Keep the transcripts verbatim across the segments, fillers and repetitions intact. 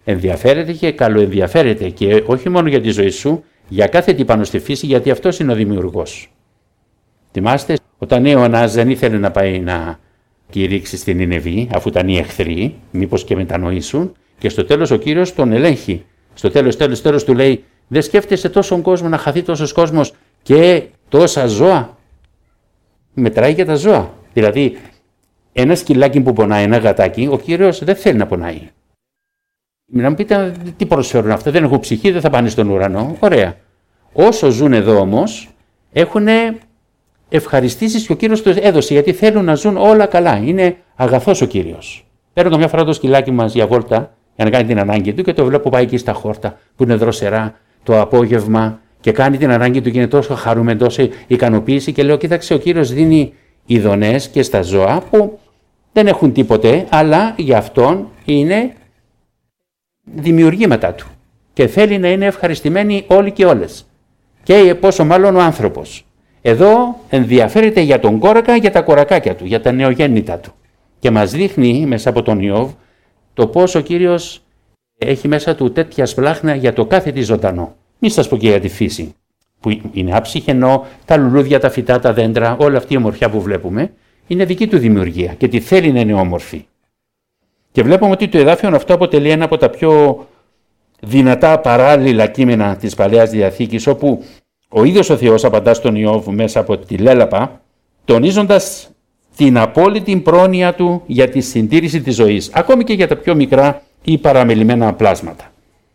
ενδιαφέρεται και καλοενδιαφέρεται και όχι μόνο για τη ζωή σου, για κάθε τι πάνω στη φύση, γιατί αυτός είναι ο δημιουργός. Θυμάστε, όταν Ιωνάς δεν ήθελε να πάει να κηρύξει στην Νινεβή, αφού ήταν οι εχθροί, μήπως και μετανοήσουν, και στο τέλος ο Κύριος τον ελέγχει. Στο τέλος, τέλος, τέλος του λέει, δεν σκέφτεσαι τόσον κόσμο, να χαθεί τόσος κόσμος και τόσα ζώα. Μετράει και τα ζώα. Δηλαδή, ένα σκυλάκι που πονάει, ένα γατάκι, ο Κύριος δεν θέλει να πονάει. Να μου πείτε τι προσφέρουν αυτά, δεν έχουν ψυχή, δεν θα πάνε στον ουρανό. Ωραία. Όσο ζουν εδώ όμως, έχουν ευχαριστήσεις και ο Κύριος τους έδωσε, γιατί θέλουν να ζουν όλα καλά. Είναι αγαθός ο Κύριος. Παίρνω καμιά φορά το σκυλάκι μας για βόλτα, για να κάνει την ανάγκη του και το βλέπω πάει εκεί στα χόρτα που είναι δροσερά το απόγευμα και κάνει την ανάγκη του και είναι τόσο χαρούμενο, τόσο ικανοποίηση και λέω, κοίταξε, ο Κύριος δίνει ειδονές και στα ζώα που δεν έχουν τίποτε, αλλά για αυτόν είναι δημιουργήματα του και θέλει να είναι ευχαριστημένοι όλοι και όλες. Και πόσο μάλλον ο άνθρωπος. Εδώ ενδιαφέρεται για τον κόρακα, για τα κορακάκια του, για τα νεογέννητα του. Και μας δείχνει μέσα από τον Ιώβ το πώς ο Κύριος έχει μέσα του τέτοια σπλάχνα για το κάθε τι ζωντανό. Μη σας πω και για τη φύση, που είναι άψυχη, ενώ τα λουλούδια, τα φυτά, τα δέντρα, όλη αυτή η ομορφιά που βλέπουμε, είναι δική του δημιουργία και τη θέλει να είναι όμορφη. Και βλέπουμε ότι το εδάφιο αυτό αποτελεί ένα από τα πιο δυνατά παράλληλα κείμενα της Παλαιάς Διαθήκης, όπου ο ίδιος ο Θεός απαντά στον Ιώβ μέσα από τη λέλαπα, τονίζοντας την απόλυτη πρόνοια του για τη συντήρηση της ζωής, ακόμη και για τα πιο μικρά ή παραμελημένα πλάσματα.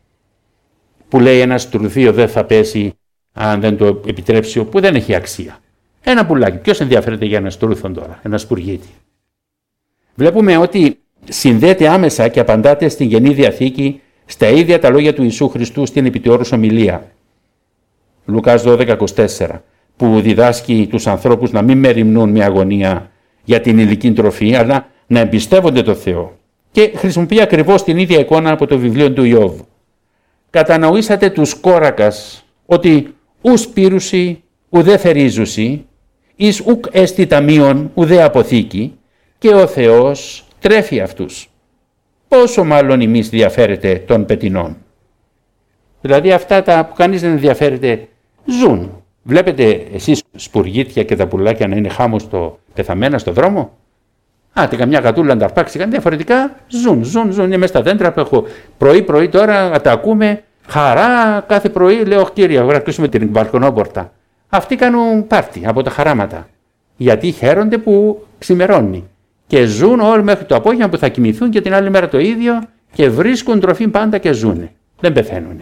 Που λέει ένας τρουθείο δεν θα πέσει αν δεν το επιτρέψει, που δεν έχει αξία. Ένα πουλάκι. Ποιος ενδιαφέρεται για ένα τρούθον τώρα, ένα σπουργίτη. Βλέπουμε ότι συνδέεται άμεσα και απαντάται στην Καινή Διαθήκη στα ίδια τα λόγια του Ιησού Χριστού στην επιτεώρους ομιλία. Λουκάς δώδεκα είκοσι τέσσερα, που διδάσκει τους ανθρώπους να μην μεριμνούν με αγωνία για την υλική τροφή, αλλά να εμπιστεύονται το Θεό. Και χρησιμοποιεί ακριβώς την ίδια εικόνα από το βιβλίο του Ιώβ. Κατανοήσατε τους κόρακας ότι ους πύρουσι ουδέ θερίζουσι, εις ουκ έστι ταμείων ουδέ αποθήκη, και ο Θεός τρέφει αυτούς. Πόσο μάλλον εμείς διαφέρεται των πετεινών. Δηλαδή αυτά τα που κανείς δεν ενδιαφέρεται ζουν. Βλέπετε εσείς σπουργίτια και τα πουλάκια να είναι χάμος στο πεθαμένα στο δρόμο. Άτε καμιά γατούλα να τα αρπάξει, κάνει διαφορετικά. Ζουν, ζουν, ζουν. Είναι μέσα στα δέντρα που έχω πρωί-πρωί τώρα, τα ακούμε. Χαρά κάθε πρωί, λέω, κύριε, να κλείσουμε την μπαλκονόπορτα. Αυτοί κάνουν πάρτι από τα χαράματα. Γιατί χαίρονται που ξημερώνει. Και ζουν όλοι μέχρι το απόγευμα που θα κοιμηθούν και την άλλη μέρα το ίδιο και βρίσκουν τροφή πάντα και ζουν. Δεν πεθαίνουν.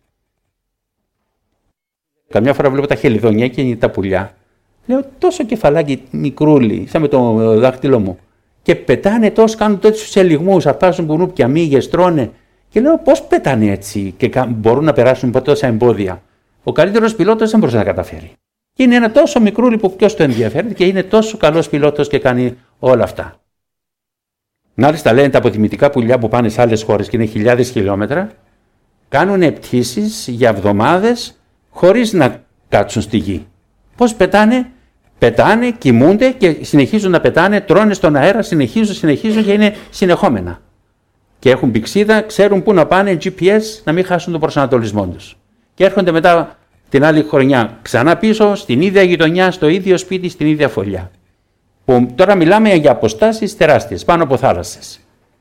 Καμιά φορά βλέπω τα χελιδόνια και τα πουλιά. Λέω τόσο κεφαλάκι μικρούλι, σαν με το δάχτυλό μου. Και πετάνε τόσο, κάνουν τέτοιους ελιγμούς, αρπάζουν κουνούπια, μύγες, τρώνε. Και λέω πώς πετάνε έτσι και μπορούν να περάσουν τόσα εμπόδια. Ο καλύτερος πιλότος δεν μπορούσε να καταφέρει. Και είναι ένα τόσο μικρούλι που ποιος το ενδιαφέρει και είναι τόσο καλός πιλότος και κάνει όλα αυτά. Μάλιστα λένε τα αποτιμητικά πουλιά που πάνε σε άλλες χώρες και είναι χιλιάδες χιλιόμετρα, κάνουν πτήσεις για εβδομάδες χωρίς να κάτσουν στη γη. Πώς πετάνε? Πετάνε, κοιμούνται και συνεχίζουν να πετάνε, τρώνε στον αέρα, συνεχίζουν, συνεχίζουν και είναι συνεχόμενα. Και έχουν πηξίδα, ξέρουν πού να πάνε, τζι πι ες, να μην χάσουν τον προσανατολισμό τους. Και έρχονται μετά την άλλη χρονιά ξανά πίσω, στην ίδια γειτονιά, στο ίδιο σπίτι, στην ίδια φωλιά. Που τώρα μιλάμε για αποστάσεις τεράστιες, πάνω από θάλασσες.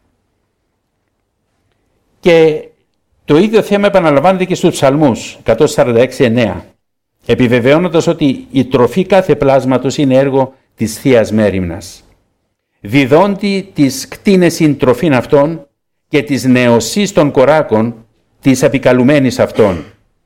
Και το ίδιο θέμα επαναλαμβάνεται και στους Ψαλμούς, εκατόν σαράντα έξι εννέα, επιβεβαιώνοντας ότι η τροφή κάθε πλάσματος είναι έργο της Θείας Μέριμνας. Διδόντι τις κτίνεσιν τροφήν αυτών και της νεοσής των κοράκων της επικαλουμένης αυτών.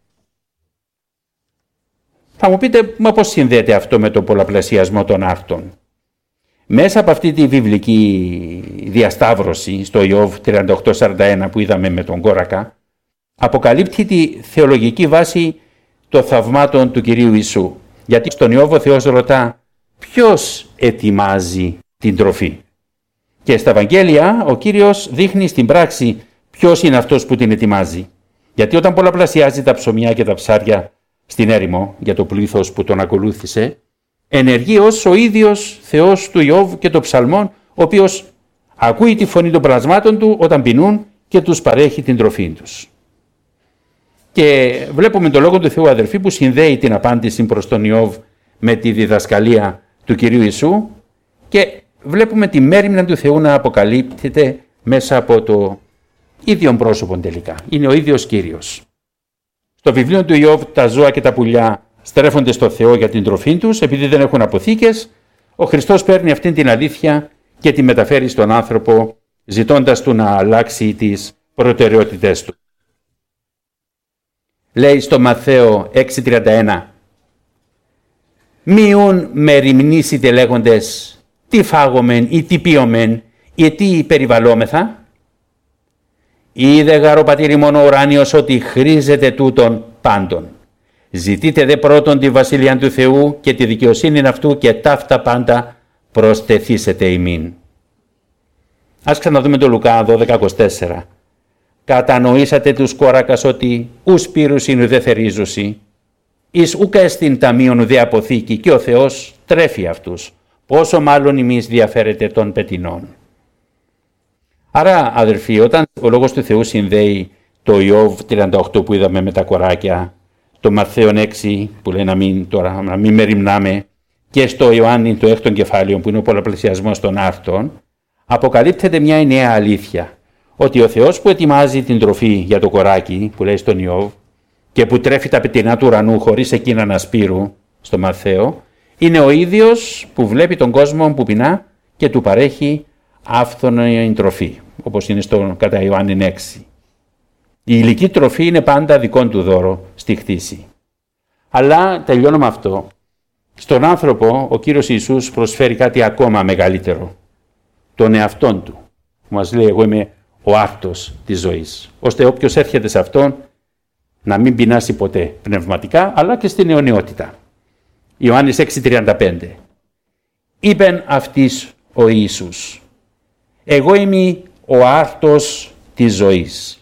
Θα μου πείτε, μα πώς συνδέεται αυτό με τον πολλαπλασιασμό των άρτων? Μέσα από αυτή τη βιβλική διασταύρωση στο Ιώβ τριάντα οκτώ σαράντα ένα που είδαμε με τον κόρακα, αποκαλύπτει τη θεολογική βάση των θαυμάτων του Κυρίου Ιησού. Γιατί στον Ιώβ ο Θεός ρωτά ποιος ετοιμάζει την τροφή. Και στα Ευαγγέλια ο Κύριος δείχνει στην πράξη ποιος είναι αυτός που την ετοιμάζει. Γιατί όταν πολλαπλασιάζει τα ψωμιά και τα ψάρια στην έρημο για το πλήθος που τον ακολούθησε, ενεργεί ως ο ίδιος Θεός του Ιώβ και των ψαλμών, ο οποίος ακούει τη φωνή των πλασμάτων του όταν πεινούν και τους παρέχει την τροφή τους. Και βλέπουμε τον Λόγο του Θεού, αδερφοί, που συνδέει την απάντηση προς τον Ιώβ με τη διδασκαλία του Κυρίου Ιησού και βλέπουμε τη μέριμνα του Θεού να αποκαλύπτεται μέσα από το ίδιο πρόσωπο τελικά. Είναι ο ίδιος Κύριος. Στο βιβλίο του Ιώβ τα ζώα και τα πουλιά στρέφονται στο Θεό για την τροφή τους επειδή δεν έχουν αποθήκες. Ο Χριστός παίρνει αυτή την αλήθεια και τη μεταφέρει στον άνθρωπο ζητώντας του να αλλάξει τις προτεραιότητές του. Λέει στο Μαθαίο έξι τριάντα ένα «Μιούν με ρημνήσετε λέγοντες τι φάγομεν ή τι πίωμεν ή τι περιβαλλόμεθα. Είδε γαροπατήρι μόνο ουράνιος ότι χρήζεται τούτον πάντων. Ζητείτε δε πρώτον τη βασιλεία του Θεού και τη δικαιοσύνη αυτού και ταύτα πάντα προστεθήσετε ημίν». Ας ξαναδούμε το Λουκά δώδεκα είκοσι τέσσερα. «Κατανοήσατε τους κόρακας ότι ους πύρουσιν ουδέ θερίζουσι, εις ουκ εστιν ταμείον ουδέ αποθήκη και ο Θεός τρέφει αυτούς. Πόσο μάλλον εμείς διαφέρετε των πετεινών». Άρα, αδερφοί, όταν ο Λόγος του Θεού συνδέει το Ιώβ τριάντα οκτώ που είδαμε με τα κοράκια, το Μαθαίον έξι που λέει να μην, τώρα, να μην μεριμνάμε, και στο Ιωάννη το έκτο κεφάλαιο που είναι ο πολλαπλασιασμός των άρτων, αποκαλύπτεται μια νέα αλήθεια. Ότι ο Θεός που ετοιμάζει την τροφή για το κοράκι που λέει στον Ιώβ και που τρέφει τα πετεινά του ουρανού χωρίς εκείνα να σπείρου στο Μαθαίο, είναι ο ίδιος που βλέπει τον κόσμο που πεινά και του παρέχει άφθονη τροφή, όπως είναι στο κατά Ιωάννη έξι. Η υλική τροφή είναι πάντα δικό του δώρο στη χτίση. Αλλά τελειώνω με αυτό. Στον άνθρωπο ο Κύριος Ιησούς προσφέρει κάτι ακόμα μεγαλύτερο. Τον εαυτόν του. Μας λέει εγώ είμαι ο άρτος της ζωής. Ώστε όποιος έρχεται σε αυτόν να μην πεινάσει ποτέ πνευματικά αλλά και στην αιωνιότητα. Ιωάννης έξι τριάντα πέντε. Είπεν αυτής ο Ιησούς. Εγώ είμαι ο άρτος της ζωής.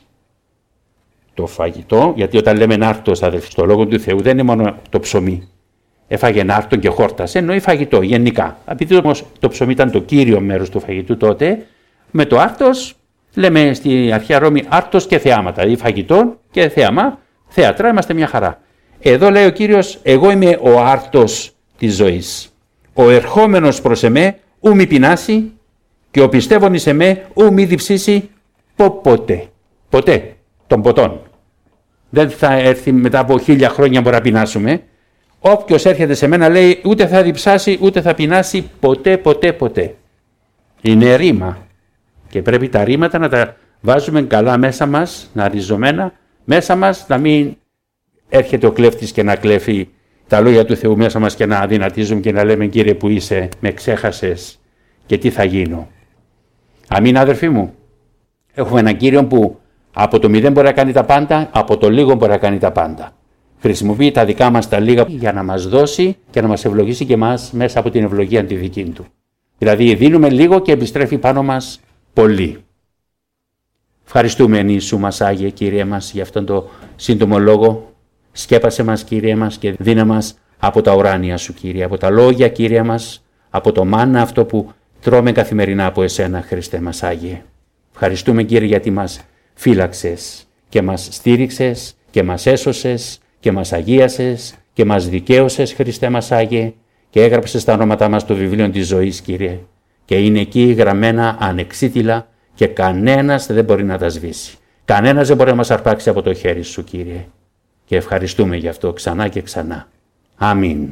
Το φαγητό, γιατί όταν λέμε άρτος, αδελφοί, στο Λόγο του Θεού δεν είναι μόνο το ψωμί. Έφαγε άρτον και χόρτασε, εννοεί φαγητό γενικά. Επειδή όμως το ψωμί ήταν το κύριο μέρος του φαγητού τότε, με το άρτος λέμε στη αρχαία Ρώμη άρτος και θεάματα, δηλαδή φαγητό και θέαμα, θέατρα, είμαστε μια χαρά. Εδώ λέει ο Κύριος, εγώ είμαι ο άρτος της ζωής. Ο ερχόμενος προς εμέ ου μη πεινάσει και ο πιστεύων εις εμέ ου μη διψήσει ποτέ. Ποτέ των ποτών. Δεν θα έρθει μετά από χίλια χρόνια μπορεί να πεινάσουμε. Όποιος έρχεται σε μένα λέει ούτε θα διψάσει ούτε θα πεινάσει ποτέ ποτέ ποτέ. Είναι ρήμα. Και πρέπει τα ρήματα να τα βάζουμε καλά μέσα μας, να ριζωμένα μέσα μας, να μην έρχεται ο κλέφτης και να κλέφει τα λόγια του Θεού μέσα μας και να αδυνατίζουμε και να λέμε Κύριε που είσαι, με ξέχασες και τι θα γίνω. Αμήν αδερφοί μου. Έχουμε έναν Κύριο που από το μηδέν μπορεί να κάνει τα πάντα, από το λίγο μπορεί να κάνει τα πάντα. Χρησιμοποιεί τα δικά μας τα λίγα για να μας δώσει και να μας ευλογήσει και εμάς μέσα από την ευλογία τη δική του. Δηλαδή δίνουμε λίγο και επιστρέφει πάνω μας πολύ. Ευχαριστούμε ενίσου μας Άγιε Κύριε μας για αυτόν το σύντομο λόγο. Σκέπασε μας Κύριε μας και δίνε μας από τα ουράνια σου Κύριε, από τα λόγια Κύριε μας, από το μάνα αυτό που τρώμε καθημερινά από εσένα Χριστέ μας Άγιε. Ευχαριστούμε Κύριε γιατί μας φύλαξες και μας στήριξες και μας έσωσες και μας αγίασες και μας δικαίωσες Χριστέ μας Άγιε και έγραψες τα ονόματά μας στο βιβλίο της ζωής Κύριε και είναι εκεί γραμμένα ανεξίτηλα και κανένας δεν μπορεί να τα σβήσει. Κανένας δεν μπορεί να μας αρπάξει από το χέρι σου Κύριε και ευχαριστούμε γι' αυτό ξανά και ξανά. Αμήν.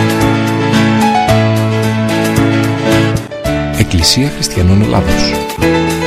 Εκκλησία Χριστιανών Ελλάδος.